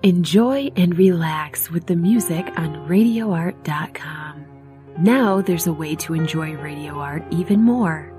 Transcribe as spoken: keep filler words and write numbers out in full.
Enjoy and relax with the music on radio art dot com. Now there's a way to enjoy radio art even more.